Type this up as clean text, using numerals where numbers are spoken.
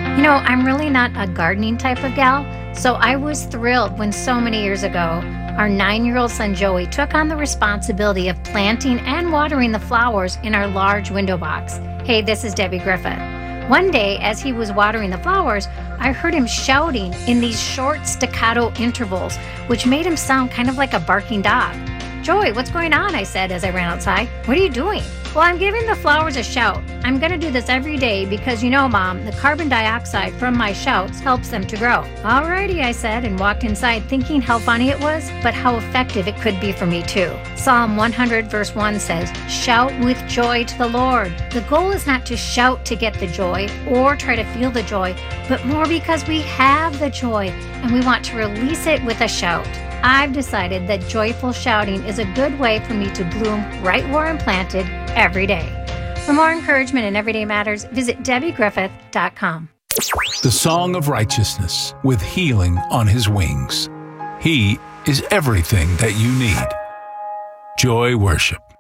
I'm really not a gardening type of gal, so I was thrilled when so many years ago, our 9-year-old son Joey took on the responsibility of planting and watering the flowers in our large window box. Hey, this is Debbie Griffith. One day, as he was watering the flowers, I heard him shouting in these short staccato intervals, which made him sound kind of like a barking dog. Joey, what's going on? I said as I ran outside. What are you doing? Well, I'm giving the flowers a shout. I'm going to do this every day because Mom, the carbon dioxide from my shouts helps them to grow. Alrighty, I said, and walked inside thinking how funny it was, but how effective it could be for me too. Psalm 100 verse 1 says, "Shout with joy to the Lord." The goal is not to shout to get the joy or try to feel the joy, but more because we have the joy and we want to release it with a shout. I've decided that joyful shouting is a good way for me to bloom right where I'm planted every day. For more encouragement in Everyday Matters, visit DebbieGriffith.com. The Song of Righteousness with healing on his wings. He is everything that you need. Joy Worship.